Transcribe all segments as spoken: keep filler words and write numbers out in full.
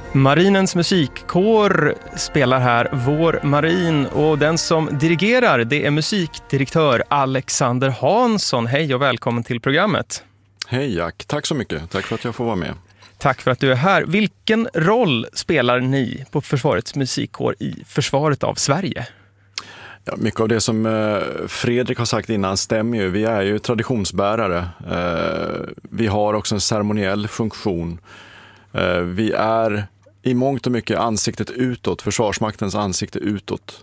Marinens musikkår spelar här Vår Marin, och den som dirigerar, det är musikdirektör Alexander Hansson. Hej och välkommen till programmet. Hej Jack, tack så mycket. Tack för att jag får vara med. Tack för att du är här. Vilken roll spelar ni på Försvarets musikkår i försvaret av Sverige? Ja, mycket av det som Fredrik har sagt innan stämmer ju. Vi är ju traditionsbärare. Vi har också en ceremoniell funktion. Vi är i mångt och mycket ansiktet utåt, Försvarsmaktens ansikte utåt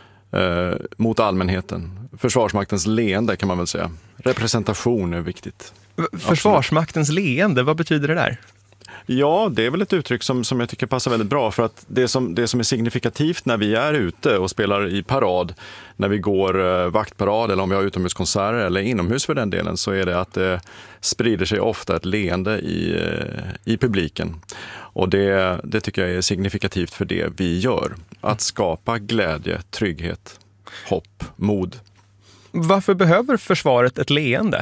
mot allmänheten. Försvarsmaktens leende kan man väl säga. Representation är viktigt. Försvarsmaktens leende, vad betyder det där? Ja, det är väl ett uttryck som, som jag tycker passar väldigt bra, för att det som, det som är signifikativt när vi är ute och spelar i parad, när vi går eh, vaktparad eller om vi har utomhuskonserter eller inomhus för den delen, så är det att det sprider sig ofta ett leende i, eh, i publiken. Och det, det tycker jag är signifikativt för det vi gör. Att skapa glädje, trygghet, hopp, mod. Varför behöver försvaret ett leende?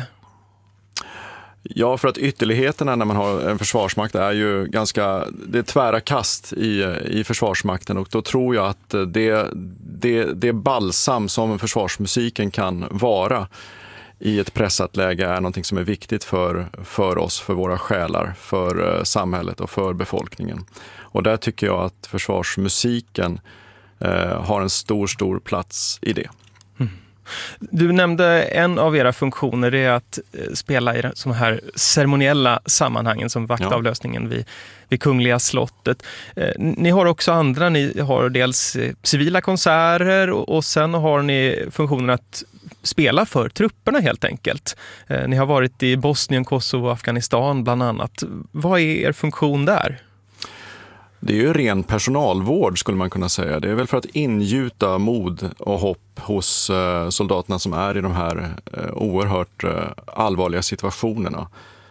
Ja, för att ytterligheterna när man har en försvarsmakt är ju ganska, det är tvära kast i, i försvarsmakten, och då tror jag att det, det, det balsam som försvarsmusiken kan vara i ett pressat läge är någonting som är viktigt för, för oss, för våra själar, för samhället och för befolkningen. Och där tycker jag att försvarsmusiken eh, har en stor, stor plats i det. Mm. Du nämnde en av era funktioner, det är att spela i såna här ceremoniella sammanhangen som vaktavlösningen vid, vid Kungliga slottet. Ni har också andra, ni har dels civila konserter och, och sen har ni funktionen att spela för trupperna helt enkelt. Ni har varit i Bosnien, Kosovo och Afghanistan bland annat. Vad är er funktion där? Det är ju ren personalvård skulle man kunna säga. Det är väl för att ingjuta mod och hopp hos soldaterna som är i de här oerhört allvarliga situationerna.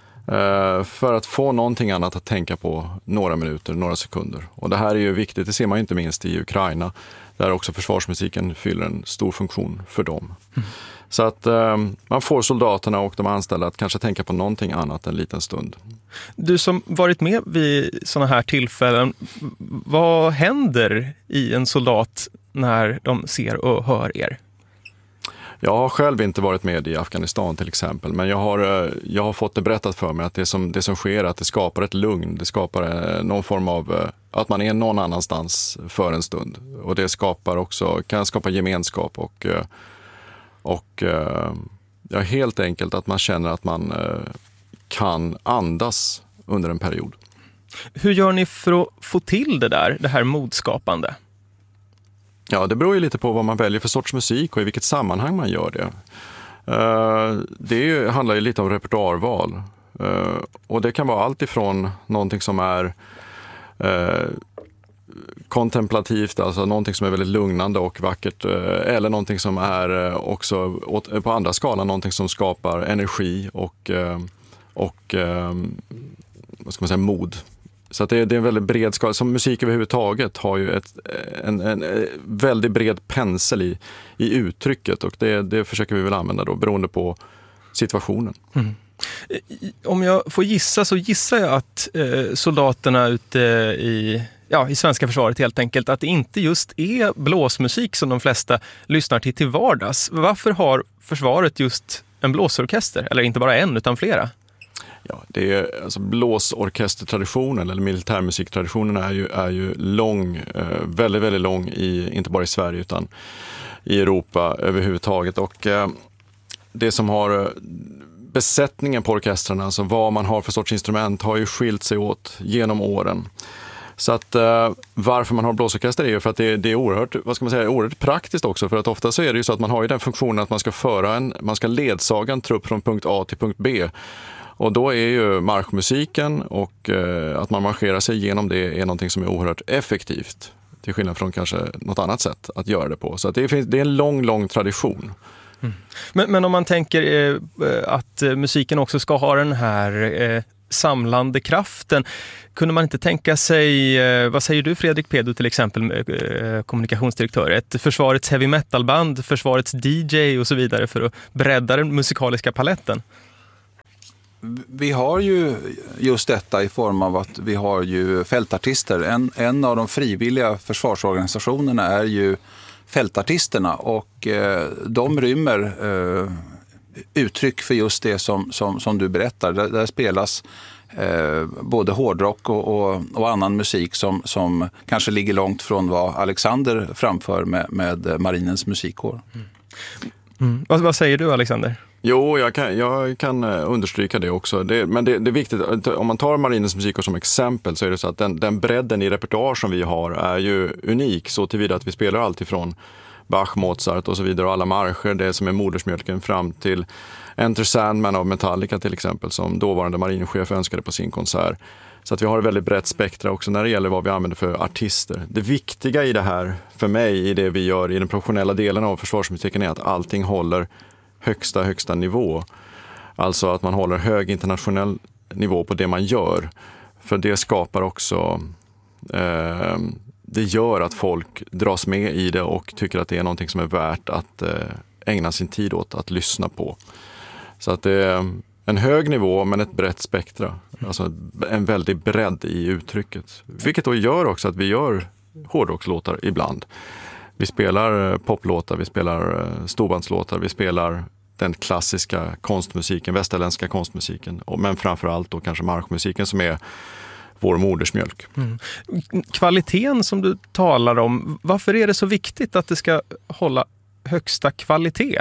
För att få någonting annat att tänka på några minuter, några sekunder. Och det här är ju viktigt, det ser man ju inte minst i Ukraina, där också försvarsmusiken fyller en stor funktion för dem. Mm. Så att eh, man får soldaterna och de anställda att kanske tänka på någonting annat en liten stund. Du som varit med vid sådana här tillfällen, vad händer i en soldat när de ser och hör er? Jag har själv inte varit med i Afghanistan till exempel, men jag har, jag har fått det berättat för mig att det som, det som sker är att det skapar ett lugn, det skapar någon form av, att man är någon annanstans för en stund. Och det skapar också, kan skapa gemenskap och, och ja, helt enkelt att man känner att man kan andas under en period. Hur gör ni för att få till det där, det här modskapande? Ja, det beror ju lite på vad man väljer för sorts musik och i vilket sammanhang man gör det. Det är ju, handlar ju lite om repertoarval. Och det kan vara allt ifrån någonting som är kontemplativt, alltså någonting som är väldigt lugnande och vackert, eller någonting som är också på andra skalan någonting som skapar energi och, och vad ska man säga, mod. Så att det, är, det är en väldigt bred skala. Som musik överhuvudtaget har ju ett, en, en väldigt bred pensel i, i uttrycket, och det, det försöker vi väl använda då beroende på situationen. Mm. Om jag får gissa så gissar jag att eh, soldaterna ute i, ja, i svenska försvaret helt enkelt, att det inte just är blåsmusik som de flesta lyssnar till till vardags. Varför har försvaret just en blåsorkester? Eller inte bara en utan flera? Ja, det är, alltså, blåsorkestertraditionen eller militärmusiktraditionen är ju, är ju lång, eh, väldigt, väldigt lång, i, inte bara i Sverige utan i Europa överhuvudtaget. Och eh, det som har besättningen på orkestrarna, alltså vad man har för sorts instrument, har ju skilt sig åt genom åren. Så att eh, varför man har blåsorkester är ju för att det, det är oerhört, vad ska man säga, oerhört praktiskt också, för att ofta så är det ju så att man har ju den funktionen att man ska föra en, man ska ledsaga en trupp från punkt A till punkt B. Och då är ju marschmusiken och eh, att man marscherar sig igenom det är någonting som är oerhört effektivt. Till skillnad från kanske något annat sätt att göra det på. Så att det, finns, det är en lång, lång tradition. Mm. Men, men om man tänker eh, att musiken också ska ha den här eh, samlande kraften. Kunde man inte tänka sig, eh, vad säger du Fredrik Pedo till exempel, eh, kommunikationsdirektör, ett försvarets heavy metalband, försvarets D J och så vidare för att bredda den musikaliska paletten? Vi har ju just detta i form av att vi har ju fältartister. En, en av de frivilliga försvarsorganisationerna är ju fältartisterna och eh, de rymmer eh, uttryck för just det som, som, som du berättar. Där, där spelas eh, både hårdrock och, och, och annan musik som, som kanske ligger långt från vad Alexander framför med, med Marinens musikkår. Mm. Mm. Vad, vad säger du, Alexander? Jo, jag kan, jag kan understryka det också. Det, men det, det är viktigt, om man tar Marinens musikkår som exempel så är det så att den, den bredden i repertoar som vi har är ju unik så tillvida att vi spelar allt ifrån Bach, Mozart och så vidare och alla marscher, det som är modersmjölken fram till Enter Sandman av Metallica till exempel som dåvarande marinchef önskade på sin konsert. Så att vi har ett väldigt brett spektra också när det gäller vad vi använder för artister. Det viktiga i det här för mig, i det vi gör i den professionella delen av försvarsmusiken är att allting håller högsta, högsta nivå. Alltså att man håller hög internationell nivå på det man gör. För det skapar också, eh, det gör att folk dras med i det och tycker att det är någonting som är värt att eh, ägna sin tid åt att lyssna på. Så att det är en hög nivå men ett brett spektra. Alltså en väldig bredd i uttrycket. Vilket då gör också att vi gör hårdrockslåtar ibland. Vi spelar poplåtar, vi spelar storbandslåtar, vi spelar den klassiska konstmusiken, västerländska konstmusiken. Men framförallt då kanske marschmusiken som är vår modersmjölk. Mm. Kvaliteten som du talar om, varför är det så viktigt att det ska hålla högsta kvalitet?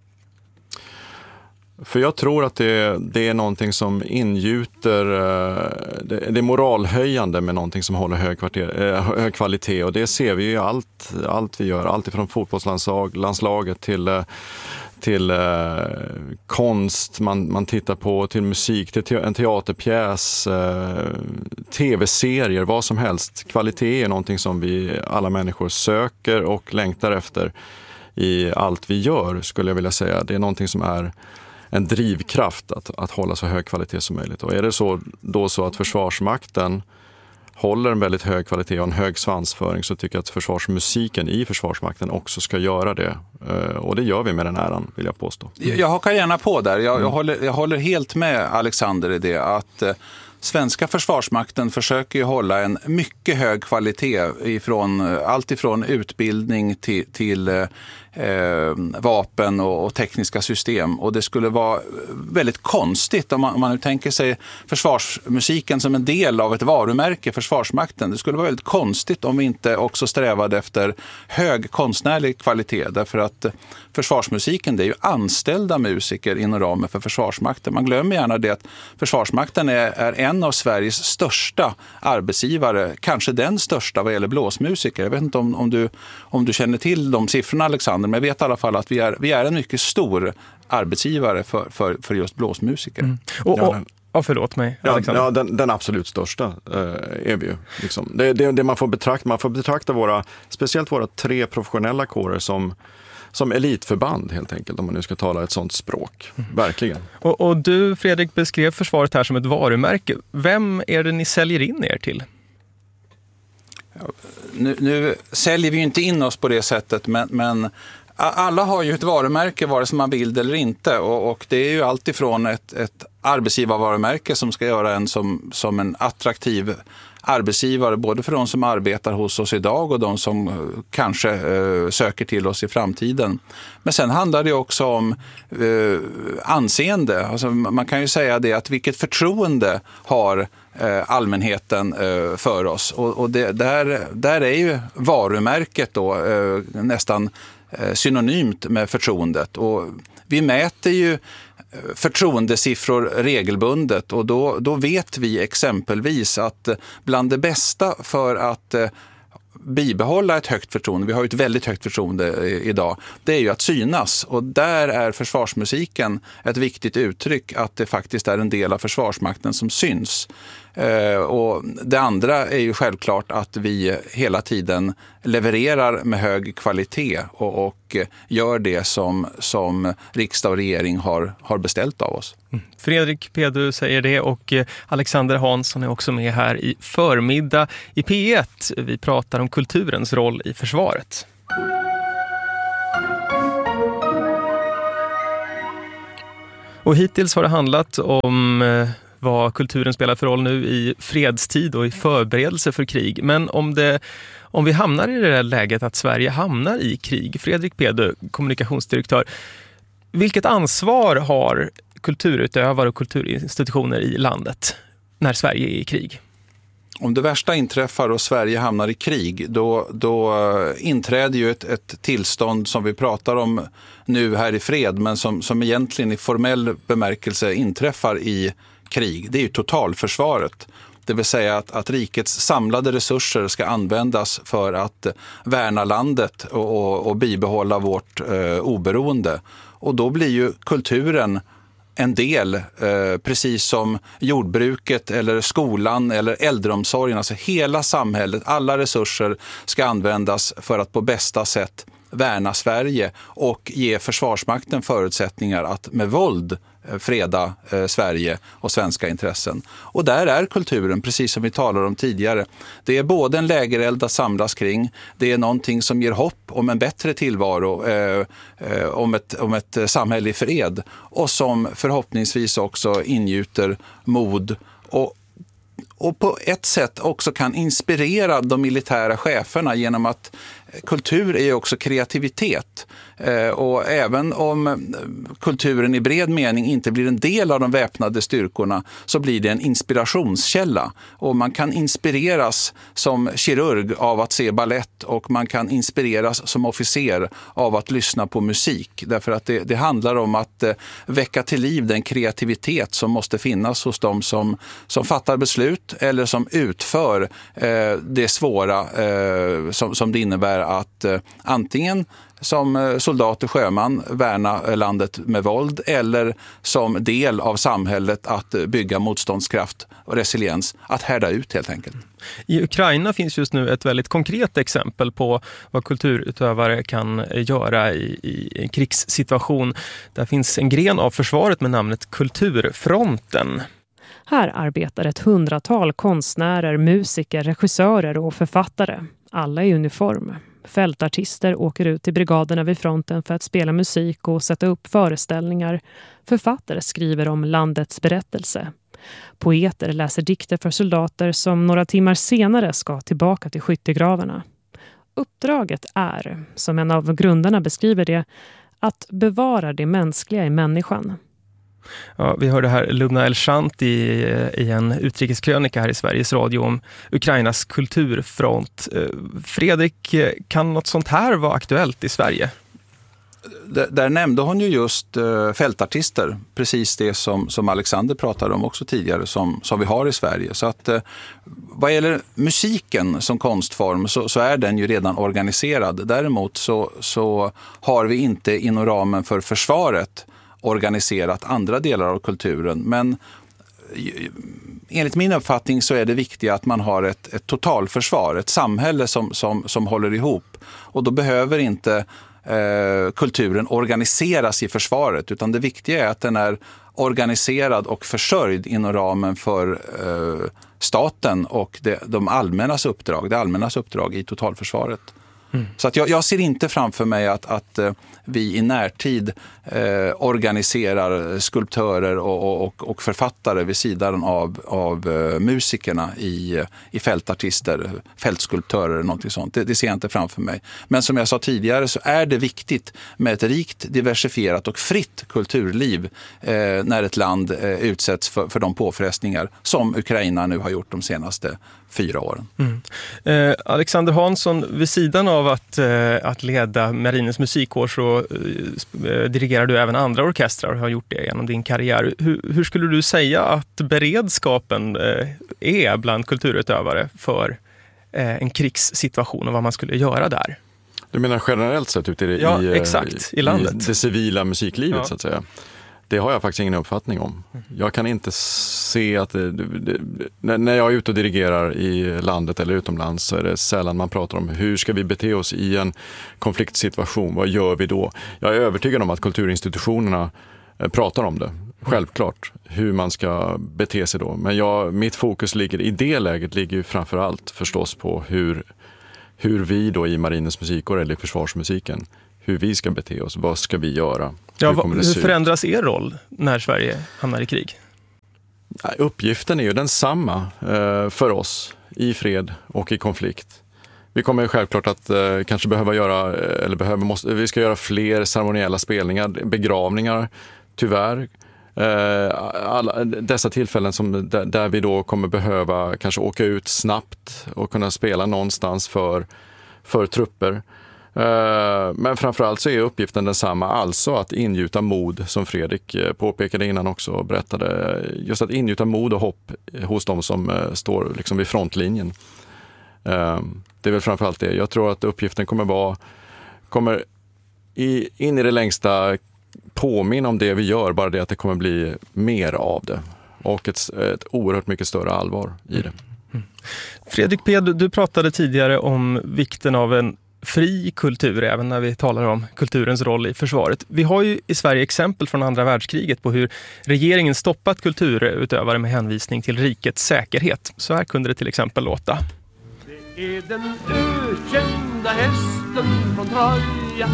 För jag tror att det, det är någonting som ingjuter, det, det är moralhöjande med någonting som håller hög, kvarter, hög kvalitet och det ser vi ju i allt, allt vi gör, allt ifrån fotbollslandslaget till, till eh, konst man, man tittar på, till musik, till te, en teaterpjäs, eh, tv-serier, vad som helst. Kvalitet är någonting som vi alla människor söker och längtar efter i allt vi gör, skulle jag vilja säga. Det är någonting som är en drivkraft att, att hålla så hög kvalitet som möjligt. Och är det så, då så att Försvarsmakten håller en väldigt hög kvalitet och en hög svansföring så tycker jag att försvarsmusiken i Försvarsmakten också ska göra det. Och det gör vi med den äran, vill jag påstå. Jag, jag hakar gärna på där. Jag, jag, håller, jag håller helt med Alexander i det att eh, svenska Försvarsmakten försöker ju hålla en mycket hög kvalitet ifrån allt ifrån utbildning till, till eh, vapen och, och tekniska system. Och det skulle vara väldigt konstigt om man, om man nu tänker sig försvarsmusiken som en del av ett varumärke, Försvarsmakten. Det skulle vara väldigt konstigt om vi inte också strävade efter hög konstnärlig kvalitet. Därför att försvarsmusiken, det är ju anställda musiker inom ramen för Försvarsmakten. Man glömmer gärna det att Försvarsmakten är, är en av Sveriges största arbetsgivare, kanske den största vad gäller blåsmusiker. Jag vet inte om, om, du, om du känner till de siffrorna, Alexander, men jag vet i alla fall att vi är, vi är en mycket stor arbetsgivare för, för, för just blåsmusiker. Mm. Och, och, ja, förlåt mig, Alexander. Ja, ja den, den absolut största eh, är vi ju. Liksom. Det, det, det man får betrakta, man får betrakta våra, speciellt våra tre professionella kårer som Som elitförband helt enkelt, om man nu ska tala ett sånt språk. Verkligen. Och, och du, Fredrik, beskrev försvaret här som ett varumärke. Vem är det ni säljer in er till? Nu, nu säljer vi ju inte in oss på det sättet, men, men alla har ju ett varumärke vare sig man vill eller inte. Och, och det är ju alltifrån ett, ett arbetsgivarvarumärke som ska göra en som, som en attraktiv arbetsgivare, både för de som arbetar hos oss idag och de som kanske eh, söker till oss i framtiden. Men sen handlar det också om eh, anseende. Alltså, man kan ju säga det att vilket förtroende har eh, allmänheten eh, för oss. Och, och det, där, där är ju varumärket då eh, nästan eh, synonymt med förtroendet. Och vi mäter ju förtroendesiffror regelbundet och då, då vet vi exempelvis att bland det bästa för att eh, bibehålla ett högt förtroende, vi har ju ett väldigt högt förtroende idag, det är ju att synas, och där är försvarsmusiken ett viktigt uttryck att det faktiskt är en del av Försvarsmakten som syns. Eh, och det andra är ju självklart att vi hela tiden levererar med hög kvalitet och, och gör det som, som riksdag och regering har, har beställt av oss. Mm. Fredrik Pedu säger det, och Alexander Hansson är också med här i förmiddag i P ett. Vi pratar om kulturens roll i försvaret. Och Och hittills har det handlat om eh, vad kulturen spelar för roll nu i fredstid och i förberedelse för krig. Men om, det, om vi hamnar i det där läget att Sverige hamnar i krig, Fredrik Pede, kommunikationsdirektör, vilket ansvar har kulturutövare och kulturinstitutioner i landet när Sverige är i krig? Om det värsta inträffar och Sverige hamnar i krig, då, då inträder ju ett, ett tillstånd som vi pratar om nu här i fred, men som, som egentligen i formell bemärkelse inträffar i krig. Det är ju totalförsvaret. Det vill säga att, att rikets samlade resurser ska användas för att värna landet och, och, och bibehålla vårt eh, oberoende. Och då blir ju kulturen en del, eh, precis som jordbruket eller skolan eller äldreomsorgen. Alltså hela samhället, alla resurser ska användas för att på bästa sätt värna Sverige och ge Försvarsmakten förutsättningar att med våld freda eh, Sverige och svenska intressen. Och där är kulturen, precis som vi talade om tidigare. Det är både en lägereld att samlas kring, det är någonting som ger hopp om en bättre tillvaro, eh, eh, om, ett, om ett samhälle i fred, och som förhoppningsvis också ingjuter mod och och på ett sätt också kan inspirera de militära cheferna genom att kultur är ju också kreativitet. Och även om kulturen i bred mening inte blir en del av de väpnade styrkorna, så blir det en inspirationskälla. Och man kan inspireras som kirurg av att se ballett, och man kan inspireras som officer av att lyssna på musik. Därför att det, det handlar om att väcka till liv den kreativitet som måste finnas hos de som, som fattar beslut eller som utför eh, det svåra eh, som, som det innebär att eh, antingen som soldat och sjöman värna landet med våld, eller som del av samhället att bygga motståndskraft och resiliens, att härda ut helt enkelt. I Ukraina finns just nu ett väldigt konkret exempel på vad kulturutövare kan göra i, i en krigssituation. Där finns en gren av försvaret med namnet Kulturfronten. Här arbetar ett hundratal konstnärer, musiker, regissörer och författare. Alla i uniform. Fältartister åker ut till brigaderna vid fronten för att spela musik och sätta upp föreställningar. Författare skriver om landets berättelse. Poeter läser dikter för soldater som några timmar senare ska tillbaka till skyttegravarna. Uppdraget är, som en av grundarna beskriver det, att bevara det mänskliga i människan. Ja, vi hörde här Lubna Elshant i, i en utrikeskrönika här i Sveriges Radio om Ukrainas kulturfront. Fredrik, kan något sånt här vara aktuellt i Sverige? Där, där nämnde hon ju just uh, fältartister, precis det som, som Alexander pratade om också tidigare, som, som vi har i Sverige. Så att uh, vad gäller musiken som konstform, så, så är den ju redan organiserad. Däremot så, så har vi inte inom ramen för försvaret organiserat andra delar av kulturen. Men enligt min uppfattning så är det viktigt att man har ett, ett totalförsvar, ett samhälle som, som, som håller ihop. Och då behöver inte eh, kulturen organiseras i försvaret, utan det viktiga är att den är organiserad och försörjd inom ramen för eh, staten och det, de allmännas uppdrag, det allmännas uppdrag i totalförsvaret. Mm. Så att jag, jag ser inte framför mig att, att uh, vi i närtid uh, organiserar skulptörer och, och, och författare vid sidan av, av uh, musikerna i, uh, i fältartister, fältskulptörer eller någonting sånt. Det, det ser jag inte framför mig. Men som jag sa tidigare så är det viktigt med ett rikt, diversifierat och fritt kulturliv uh, när ett land uh, utsätts för, för de påfrestningar som Ukraina nu har gjort de senaste fyra åren. Mm. Eh, Alexander Hansson, vid sidan av att, eh, att leda Marinens musikkår så eh, dirigerar du även andra orkestrar och har gjort det genom din karriär. Hur, hur skulle du säga att beredskapen eh, är bland kulturutövare för eh, en krigssituation och vad man skulle göra där? Du menar generellt sett ute i, ja, i, exakt, i, i landet. I det civila musiklivet ja. Så att säga? Det har jag faktiskt ingen uppfattning om. Jag kan inte se att det, det, det, när jag är ute och dirigerar i landet eller utomlands så är det sällan man pratar om hur ska vi bete oss i en konfliktsituation, vad gör vi då? Jag är övertygad om att kulturinstitutionerna pratar om det, självklart, hur man ska bete sig då. Men jag, mitt fokus ligger i det läget ligger ju framförallt förstås på hur, hur vi då i Marinens musikkår eller i försvarsmusiken, hur vi ska bete oss, vad ska vi göra? Ja, hur kommer det hur se förändras ut? er roll när Sverige hamnar i krig? Uppgiften är ju densamma eh, för oss i fred och i konflikt. Vi kommer självklart att eh, kanske behöva göra, eller behöver, måste, vi ska göra fler ceremoniella spelningar, begravningar, tyvärr. Eh, alla dessa tillfällen som, där, där vi då kommer behöva kanske åka ut snabbt och kunna spela någonstans för, för trupper. Eh, men framförallt så är uppgiften densamma, alltså att ingjuta mod, som Fredrik påpekade innan också och berättade, just att ingjuta mod och hopp hos de som eh, står liksom vid frontlinjen. Eh, det är väl framförallt det. Jag tror att uppgiften kommer vara, kommer i, in i det längsta påminna om det vi gör, bara det att det kommer bli mer av det och ett, ett oerhört mycket större allvar i det. Mm. Fredrik P., du, du pratade tidigare om vikten av en fri kultur, även när vi talar om kulturens roll i försvaret. Vi har ju i Sverige exempel från andra världskriget på hur regeringen stoppat kulturutövare med hänvisning till rikets säkerhet. Så här kunde det till exempel låta. Det är den ökända hästen från Troja,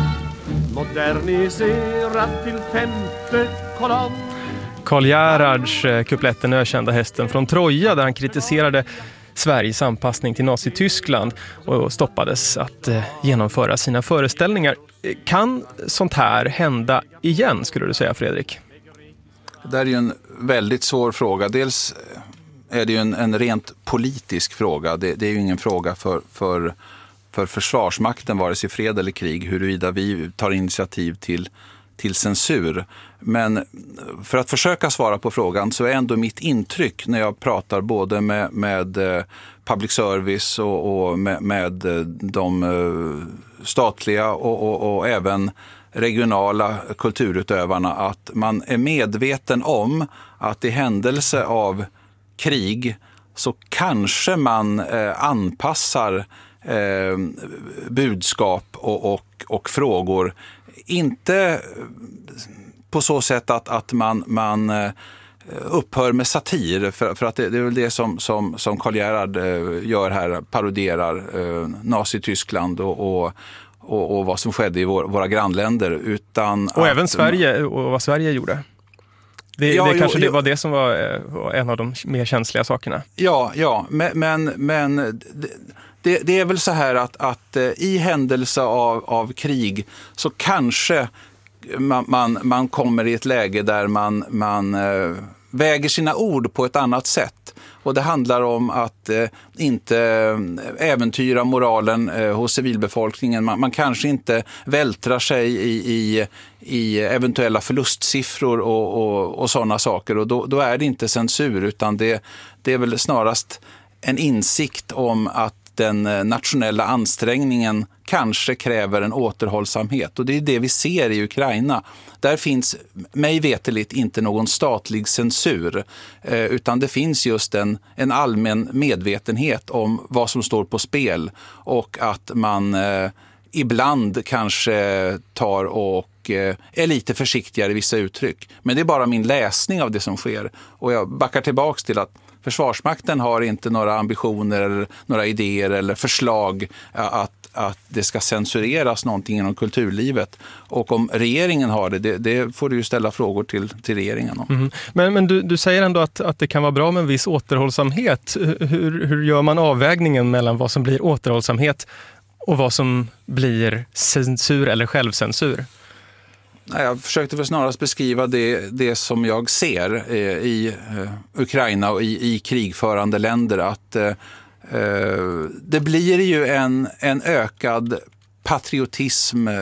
moderniserad till femte kolonn. Karl Gerhards kuplett Den ökända hästen från Troja, där han kritiserade Sveriges anpassning till Nazityskland och stoppades att genomföra sina föreställningar. Kan sånt här hända igen, skulle du säga, Fredrik? Det är ju en väldigt svår fråga. Dels är det ju en, en rent politisk fråga. Det, det är ju ingen fråga för, för, för försvarsmakten, vare sig fred eller krig, huruvida vi tar initiativ till, till censur. Men för att försöka svara på frågan så är ändå mitt intryck när jag pratar både med, med public service och, och med, med de statliga och, och, och även regionala kulturutövarna, att man är medveten om att i händelse av krig så kanske man eh, anpassar eh, budskap och, och, och frågor. Inte på så sätt att, att man, man eh, upphör med satir, för, för att det, det är väl det som, som, som Karl Gerhard eh, gör här, paroderar eh, Nazityskland och, och, och, och vad som skedde i vår, våra grannländer. Utan och att, även Sverige och vad Sverige gjorde. Det, ja, det jo, kanske jo. det var det som var en av de mer känsliga sakerna. Ja, ja, men, men, men det, det är väl så här att, att i händelse av, av krig så kanske man, man, man kommer i ett läge där man, man äh, väger sina ord på ett annat sätt. Och det handlar om att eh, inte äventyra moralen eh, hos civilbefolkningen. Man, man kanske inte vältrar sig i, i, i eventuella förlustsiffror och, och, och sådana saker. Och då, då är det inte censur, utan det, det är väl snarast en insikt om att den nationella ansträngningen kanske kräver en återhållsamhet. Och det är det vi ser i Ukraina. Där finns mig veteligt inte någon statlig censur, eh, utan det finns just en, en allmän medvetenhet om vad som står på spel, och att man eh, ibland kanske tar och eh, är lite försiktigare i vissa uttryck. Men det är bara min läsning av det som sker. Och jag backar tillbaks till att Försvarsmakten har inte några ambitioner eller några idéer eller förslag att, att det ska censureras någonting inom kulturlivet. Och om regeringen har det, det, det får du ju ställa frågor till, till regeringen om. Mm. Men, men du, du säger ändå att, att det kan vara bra med en viss återhållsamhet. Hur, hur gör man avvägningen mellan vad som blir återhållsamhet och vad som blir censur eller självcensur? Jag försökte väl snarast beskriva det, det som jag ser eh, i eh, Ukraina och i, i krigförande länder, att eh, det blir ju en, en ökad patriotism eh,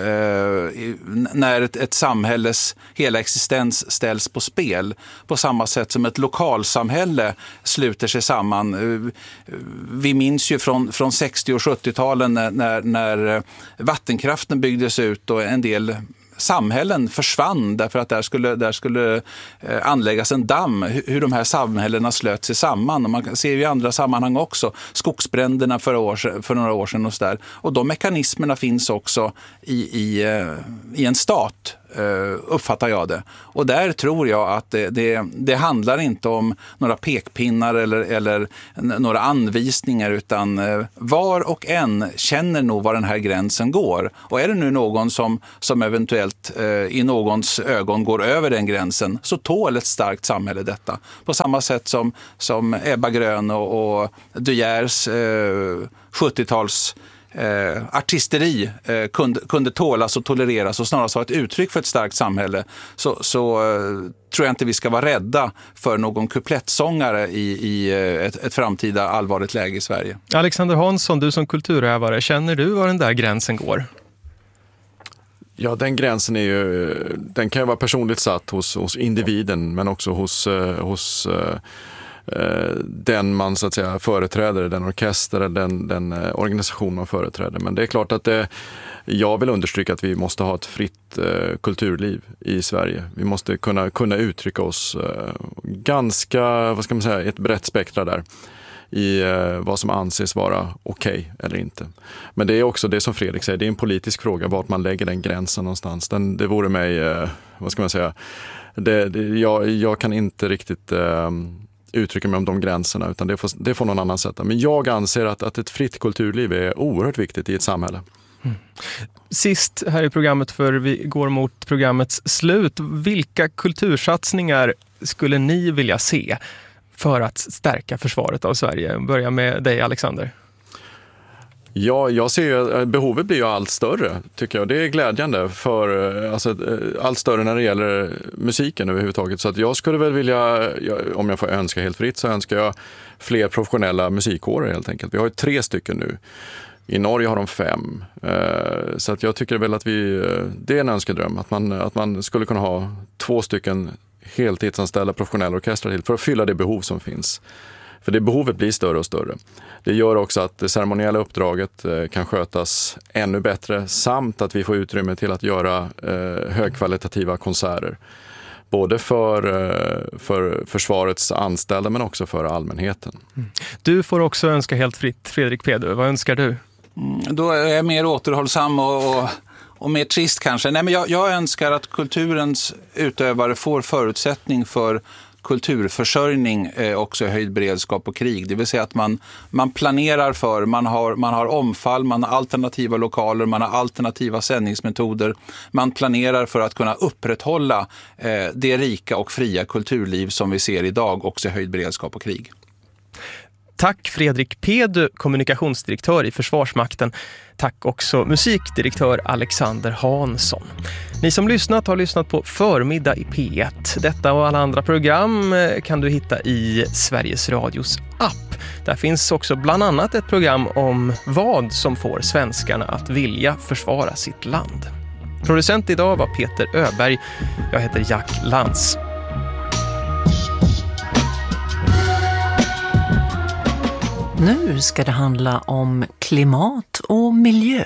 när ett, ett samhälles hela existens ställs på spel, på samma sätt som ett lokalsamhälle sluter sig samman. Vi minns ju från, från sextio- och sjuttio-talen när, när, när vattenkraften byggdes ut och en del samhällen försvann därför att där skulle, där skulle eh, anläggas en damm, hur, hur de här samhällena slöt sig samman. Och man ser ju i andra sammanhang också skogsbränderna för, år, för några år sedan och så där. Och de mekanismerna finns också i, i, eh, i en stat. uppfattar jag det. Och där tror jag att det, det, det handlar inte om några pekpinnar eller, eller några anvisningar, utan var och en känner nog var den här gränsen går. Och är det nu någon som, som eventuellt eh, i någons ögon går över den gränsen, så tål ett starkt samhälle detta. På samma sätt som, som Ebba Grön och, och De Geers eh, sjuttio-tals Eh, artisteri eh, kunde, kunde tålas och tolereras och snarast vara ett uttryck för ett starkt samhälle, så, så eh, tror jag inte vi ska vara rädda för någon kuplettsångare i, i eh, ett, ett framtida allvarligt läge i Sverige. Alexander Hansson, du som kulturövare, känner du var den där gränsen går? Ja, den gränsen är ju, den kan ju vara personligt satt hos, hos individen, men också hos, hos den man så att säga företräder, den orkester eller den, den organisation man företräder. Men det är klart att det, jag vill understryka att vi måste ha ett fritt eh, kulturliv i Sverige. Vi måste kunna, kunna uttrycka oss eh, ganska, vad ska man säga, ett brett spektra där i eh, vad som anses vara okej eller inte. Men det är också det som Fredrik säger, det är en politisk fråga vart man lägger den gränsen någonstans. Den, det vore mig, eh, vad ska man säga, det, det, jag, jag kan inte riktigt eh, uttrycka mig om de gränserna, utan det får, det får någon annan sätta. Men jag anser att, att ett fritt kulturliv är oerhört viktigt i ett samhälle. Mm. Sist här i programmet, för vi går mot programmets slut. Vilka kultursatsningar skulle ni vilja se för att stärka försvaret av Sverige? Börja med dig, Alexander. Ja, jag ser ju, behovet blir ju allt större, tycker jag. Det är glädjande, för alltså, allt större när det gäller musiken överhuvudtaget. Så att jag skulle väl vilja, om jag får önska helt fritt, så önskar jag fler professionella musikkårer helt enkelt. Vi har ju tre stycken nu. I Norge har de fem. Så att jag tycker väl att vi, det är en önskedröm, att man, att man skulle kunna ha två stycken heltidsanställda professionella orkestrar till för att fylla det behov som finns. För det behovet blir större och större. Det gör också att det ceremoniella uppdraget kan skötas ännu bättre, samt att vi får utrymme till att göra högkvalitativa konserter. Både för, för försvarets anställda men också för allmänheten. Mm. Du får också önska helt fritt, Fredrik Pedö. Vad önskar du? Mm, då är jag mer återhållsam och, och, och mer trist kanske. Nej, men jag, jag önskar att kulturens utövare får förutsättning för kulturförsörjning eh, också i höjd beredskap och krig. Det vill säga att man, man planerar för, man har, man har omfall, man har alternativa lokaler, man har alternativa sändningsmetoder. Man planerar för att kunna upprätthålla eh, det rika och fria kulturliv som vi ser idag också i höjd beredskap och krig. Tack Fredrik Pedö, kommunikationsdirektör i Försvarsmakten. Tack också musikdirektör Alexander Hansson. Ni som lyssnat har lyssnat på Förmiddag i P ett. Detta och alla andra program kan du hitta i Sveriges Radios app. Där finns också bland annat ett program om vad som får svenskarna att vilja försvara sitt land. Producent idag var Peter Öberg. Jag heter Jack Lantz. Nu ska det handla om klimat och miljö.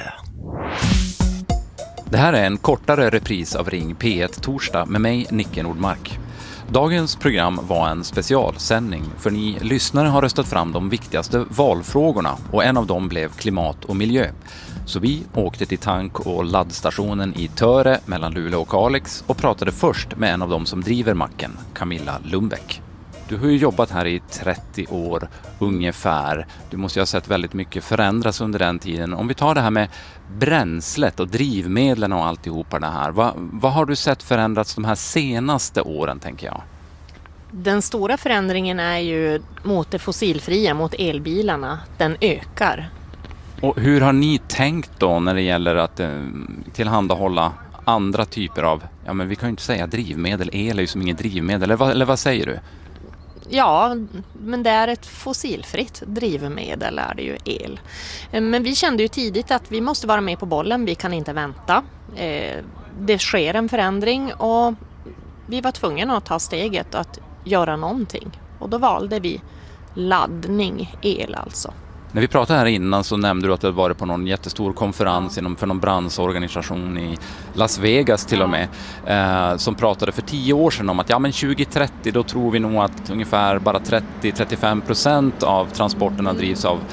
Det här är en kortare repris av Ring P ett torsdag med mig, Nicke Nordmark. Dagens program var en specialsändning, för ni lyssnare har röstat fram de viktigaste valfrågorna och en av dem blev klimat och miljö. Så vi åkte till tank- och laddstationen i Töre mellan Luleå och Kalix och pratade först med en av dem som driver macken, Camilla Lundbäck. Du har ju jobbat här i trettio år ungefär. Du måste ju ha sett väldigt mycket förändras under den tiden. Om vi tar det här med bränslet och drivmedlen och alltihopa det här. Vad, vad har du sett förändras de här senaste åren, tänker jag? Den stora förändringen är ju mot det fossilfria, mot elbilarna. Den ökar. Och hur har ni tänkt då när det gäller att eh, tillhandahålla andra typer av, ja men vi kan ju inte säga drivmedel, el är ju som ingen drivmedel, eller vad, eller vad säger du? Ja, men det är ett fossilfritt drivmedel, är det ju el. Men vi kände ju tidigt att vi måste vara med på bollen, vi kan inte vänta. Det sker en förändring och vi var tvungna att ta steget att göra någonting. Och då valde vi laddning, el alltså. När vi pratade här innan så nämnde du att det var på någon jättestor konferens inom för någon branschorganisation i Las Vegas till och med, eh, som pratade för tio år sedan om att ja, men tjugo trettio då tror vi nog att ungefär bara trettio till trettiofem procent av transporterna drivs av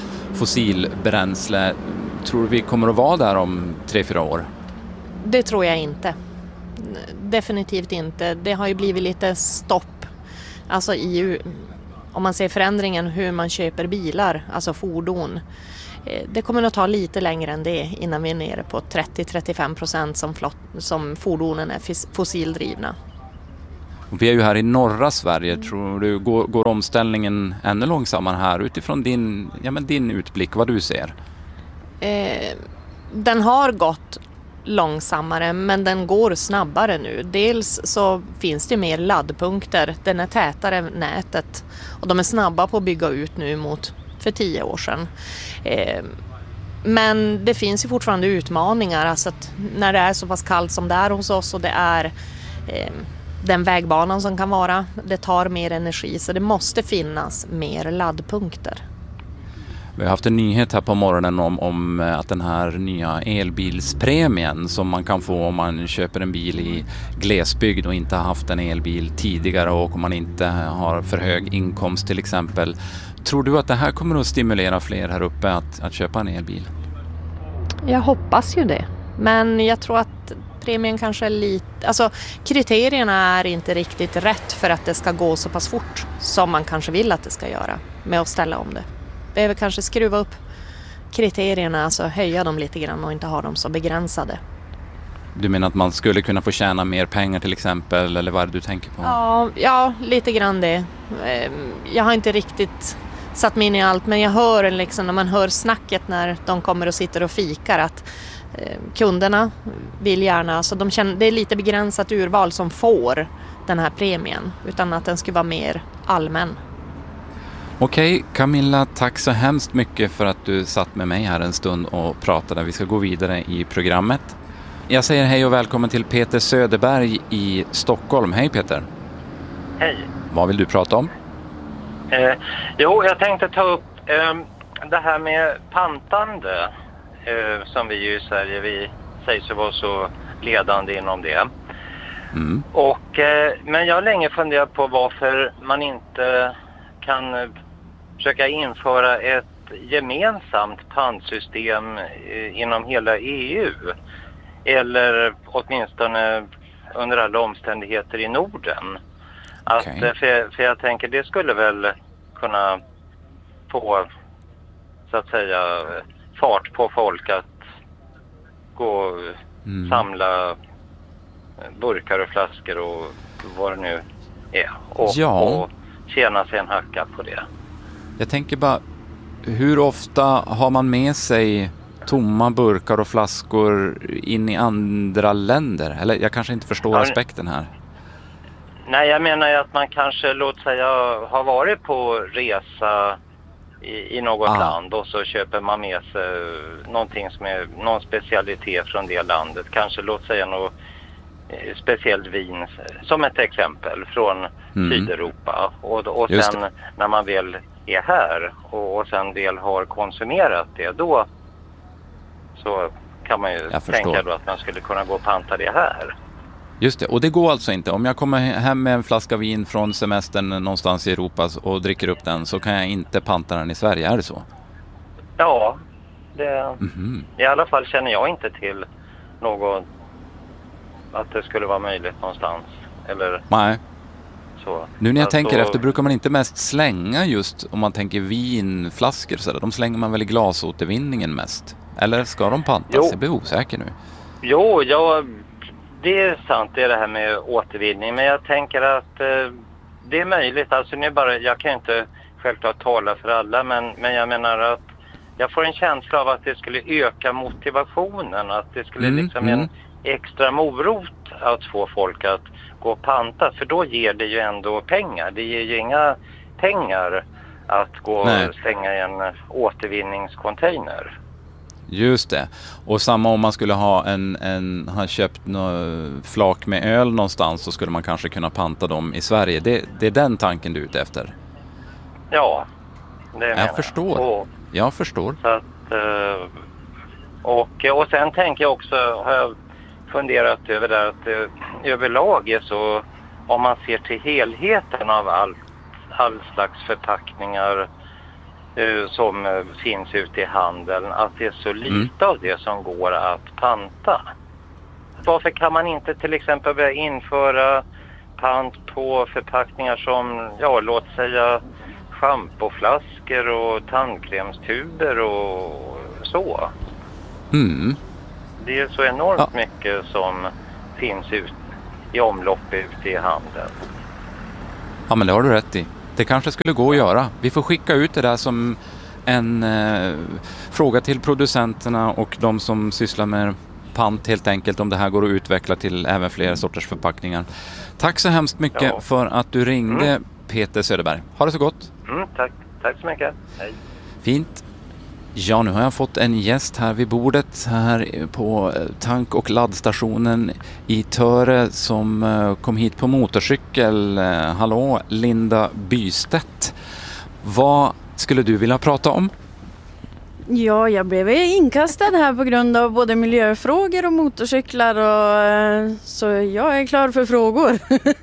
fossilbränsle. Tror du vi kommer att vara där om tre, fyra år? Det tror jag inte. definitivt inte. Det har ju blivit lite stopp, alltså i, om man ser förändringen hur man köper bilar, alltså fordon. Det kommer att ta lite längre än det innan vi är nere på trettio till trettiofem procent som, flott, som fordonen är fossildrivna. Vi är ju här i norra Sverige. Tror du går, går omställningen ännu långsammare här utifrån din, ja, men din utblick, vad du ser? Eh, den har gått långsammare, men den går snabbare nu. Dels så finns det mer laddpunkter, den är tätare nätet och de är snabba på att bygga ut nu mot för tio år sedan. Eh, men det finns ju fortfarande utmaningar, alltså att när det är så pass kallt som det är hos oss och det är eh, den vägbanan som kan vara, det tar mer energi, så det måste finnas mer laddpunkter. Vi har haft en nyhet här på morgonen om, om att den här nya elbilspremien som man kan få om man köper en bil i glesbygd och inte har haft en elbil tidigare och om man inte har för hög inkomst till exempel. Tror du att det här kommer att stimulera fler här uppe att, att köpa en elbil? Jag hoppas ju det. Men jag tror att premien kanske är lite... Alltså kriterierna är inte riktigt rätt för att det ska gå så pass fort som man kanske vill att det ska göra med att ställa om det. Behöver kanske skruva upp kriterierna, alltså höja dem lite grann och inte ha dem så begränsade. Du menar att man skulle kunna få tjäna mer pengar till exempel, eller vad är det du tänker på? Ja, ja, lite grann det. Jag har inte riktigt satt mig in i allt, men jag hör liksom när man hör snacket när de kommer och sitter och fikar att kunderna vill gärna, alltså de känner, det är lite begränsat urval som får den här premien, utan att den ska vara mer allmän. Okej, Camilla, tack så hemskt mycket för att du satt med mig här en stund och pratade. Vi ska gå vidare i programmet. Jag säger hej och välkommen till Peter Söderberg i Stockholm. Hej Peter. Hej. Vad vill du prata om? Eh, jo, jag tänkte ta upp eh, det här med pantande eh, som vi ju i Sverige, vi sägs ju vara så ledande inom det. Mm. Och, eh, men jag har länge funderat på varför man inte kan eh, försöka införa ett gemensamt pantsystem eh, inom hela E U. Eller åtminstone under alla omständigheter i Norden. Att, okay. för, för jag tänker det skulle väl kunna få så att säga fart på folk att gå och mm. samla burkar och flaskor och vad det nu är. Och, ja. och tjäna sig en hacka på det. Jag tänker bara, hur ofta har man med sig tomma burkar och flaskor in i andra länder? Eller jag kanske inte förstår ja, aspekten här. Nej, jag menar ju att man kanske, låt säga, har varit på resa i, i något ah. land och så köper man med sig någonting som är någon specialitet från det landet. Kanske, låt säga, något eh, speciellt vin, som ett exempel, från mm. Sydeuropa. Och, och sen när man väl är här och, och sen väl har konsumerat det, då så kan man ju tänka då att man skulle kunna gå och panta det här. Just det, och det går alltså inte. Om jag kommer hem med en flaska vin från semestern någonstans i Europa och dricker upp den, så kan jag inte panta den i Sverige, är det så? Ja, det, mm-hmm. i alla fall känner jag inte till något att det skulle vara möjligt någonstans. Eller nej. Så. Nu när jag alltså, tänker efter, brukar man inte mest slänga just, om man tänker vinflaskor så där, de slänger man väl i glasåtervinningen mest? Eller ska de pantas? Jo. Jag blir osäker nu. Jo, jag... Det är sant, det är det här med återvinning, men jag tänker att eh, det är möjligt, alltså nu bara, jag kan inte självklart tala för alla, men, men jag menar att jag får en känsla av att det skulle öka motivationen, att det skulle mm, liksom mm. en extra morot att få folk att gå och panta, för då ger det ju ändå pengar, det ger ju inga pengar att gå Nej. och slänga i en återvinningscontainer. Just det. Och samma om man skulle ha en, en ha köpt någon flak med öl någonstans, så skulle man kanske kunna panta dem i Sverige. Det, det är den tanken du är ute efter? Ja, det menar jag. Förstår. Och, jag förstår. Så att, och, och sen tänker jag också, har jag funderat över det, att det överlag är så, om man ser till helheten av all, all slags förpackningar som finns ute i handeln, att det är så lite mm. av det som går att panta. varför kan man inte till exempel börja införa pant på förpackningar som, ja, låt säga schampoflaskor och tandkrämstuber och så. Mm. Det är så enormt ja. mycket som finns ut i omlopp ute i handeln. Ja, men det har du rätt i. Det kanske skulle gå att göra. Vi får skicka ut det där som en eh, fråga till producenterna och de som sysslar med pant helt enkelt, om det här går att utveckla till även fler sorters förpackningar. Tack så hemskt mycket ja. för att du ringde, mm. Peter Söderberg. Ha det så gott. Mm, tack. Tack så mycket. Hej. Fint. Ja, nu har jag fått en gäst här vid bordet här på tank- och laddstationen i Töre som kom hit på motorcykel. Hallå, Linda Bystedt. Vad skulle du vilja prata om? Ja, jag blev inkastad här på grund av både miljöfrågor och motorcyklar. Och, så jag är klar för frågor.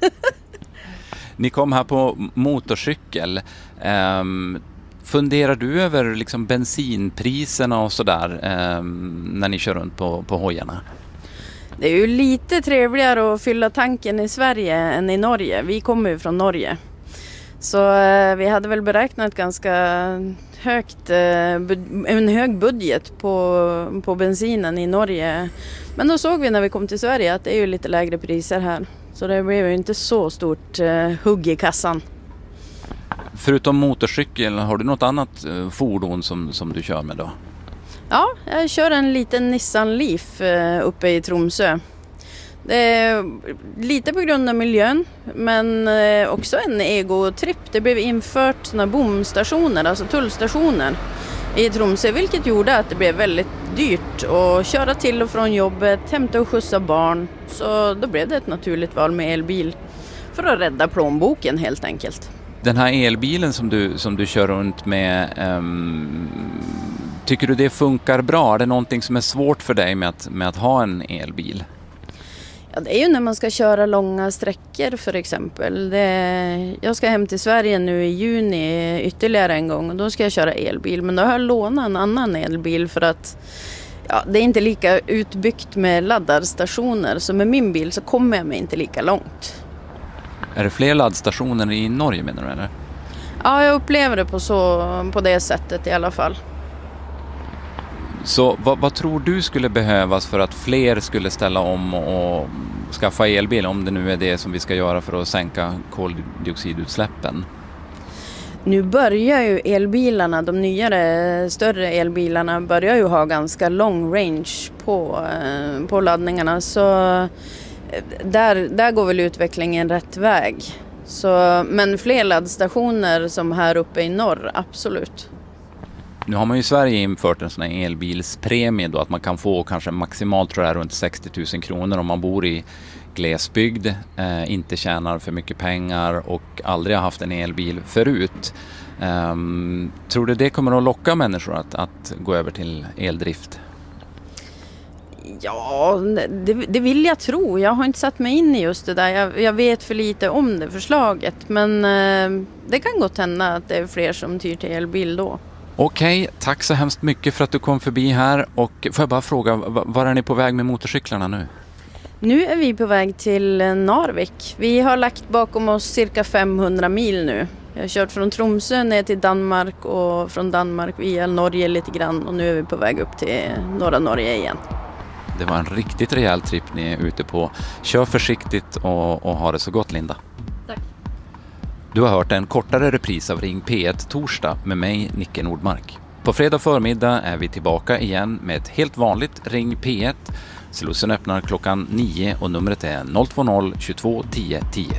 Ni kom här på motorcykel. Um, funderar du över liksom bensinpriserna och sådär um, när ni kör runt på, på hojarna? Det är ju lite trevligare att fylla tanken i Sverige än i Norge. Vi kommer ju från Norge. Så eh, vi hade väl beräknat ganska högt, eh, bud- en hög budget på, på bensinen i Norge. Men då såg vi när vi kom till Sverige att det är ju lite lägre priser här. Så det blev ju inte så stort eh, hugg i kassan. Förutom motorcykel, har du något annat eh, fordon som, som du kör med då? Ja, jag kör en liten Nissan Leaf eh, uppe i Tromsö. Det är lite på grund av miljön, men eh, också en egotripp. Det blev infört såna bomstationer, alltså tullstationer i Tromsö, vilket gjorde att det blev väldigt dyrt att köra till och från jobbet, hämta och skjutsa barn. Så då blev det ett naturligt val med elbil för att rädda plånboken helt enkelt. Den här elbilen som du, som du kör runt med, um, tycker du det funkar bra? Är det någonting som är svårt för dig med att, med att ha en elbil? Ja, det är ju när man ska köra långa sträckor för exempel. Det, jag ska hem till Sverige nu i juni ytterligare en gång och då ska jag köra elbil. Men då har jag lånat en annan elbil för att ja, det är inte lika utbyggt med laddarstationer. Så med min bil så kommer jag mig inte lika långt. Är det fler laddstationer i Norge menar du eller? Ja, jag upplever det på, så, på det sättet i alla fall. Så vad, vad tror du skulle behövas för att fler skulle ställa om och skaffa elbil, om det nu är det som vi ska göra för att sänka koldioxidutsläppen? Nu börjar ju elbilarna, de nyare större elbilarna börjar ju ha ganska lång range på, på laddningarna. Så där, där går väl utvecklingen rätt väg. Så, men fler laddstationer som här uppe i norr, absolut. Nu har man ju i Sverige infört en sån här elbilspremie då, att man kan få kanske maximalt tror jag runt sextio tusen kronor om man bor i glesbygd, eh, inte tjänar för mycket pengar och aldrig har haft en elbil förut. Um, tror du det kommer att locka människor att, att gå över till eldrift? Ja, det, det vill jag tro. Jag har inte satt mig in i just det där. Jag, jag vet för lite om det förslaget, men eh, det kan gott hända att det är fler som tyr till elbil då. Okej, tack så hemskt mycket för att du kom förbi här. Och får jag bara fråga, var är ni på väg med motorcyklarna nu? Nu är vi på väg till Narvik. Vi har lagt bakom oss cirka femhundra mil nu. Jag har kört från Tromsö ner till Danmark och från Danmark via Norge lite grann. Och nu är vi på väg upp till norra Norge igen. Det var en riktigt rejäl tripp ni är ute på. Kör försiktigt och, och ha det så gott, Linda. Tack. Du har hört en kortare repris av Ring P ett torsdag med mig, Nicke Nordmark. På fredag förmiddag är vi tillbaka igen med ett helt vanligt Ring P ett. Slussen öppnar klockan nio och numret är noll två noll tjugotvå tio tio.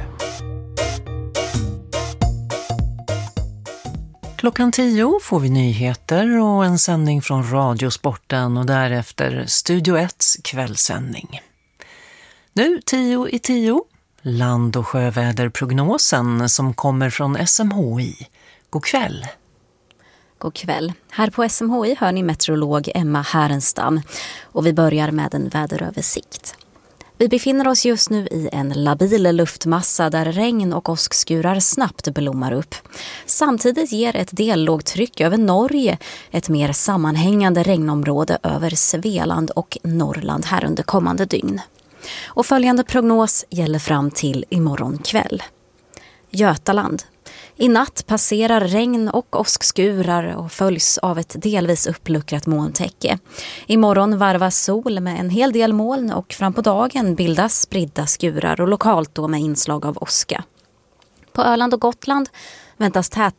Klockan tio får vi nyheter och en sändning från Radiosporten och därefter Studio etts kvällssändning. Nu tio i tio, land- och sjöväderprognosen som kommer från S M H I. God kväll! God kväll. Här på S M H I hör ni meteorolog Emma Härenstam och vi börjar med en väderöversikt. Vi befinner oss just nu i en labil luftmassa där regn och åskskurar snabbt blommar upp. Samtidigt ger ett dellågtryck över Norge ett mer sammanhängande regnområde över Svealand och Norrland här under kommande dygn. Och följande prognos gäller fram till imorgon kväll. Götaland. I natt passerar regn och åskskurar och följs av ett delvis uppluckrat molntäcke. Imorgon varvas sol med en hel del moln och fram på dagen bildas spridda skurar och lokalt då med inslag av åska. På Öland och Gotland väntas täta